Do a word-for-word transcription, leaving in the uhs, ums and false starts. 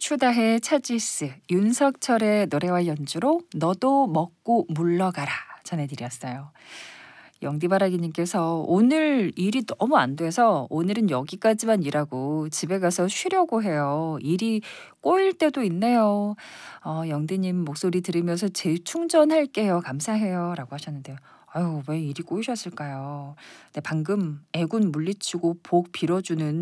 추다의 차지스, 윤석철의 노래와 연주로 너도 먹고 물러가라 전해드렸어요. 영디바라기님께서 오늘 일이 너무 안 돼서 오늘은 여기까지만 일하고 집에 가서 쉬려고 해요. 일이 꼬일 때도 있네요. 어, 영디님 목소리 들으면서 재충전할게요. 감사해요. 라고 하셨는데요. 아유, 왜 일이 꼬이셨을까요? 네, 방금 애군 물리치고 복 빌어주는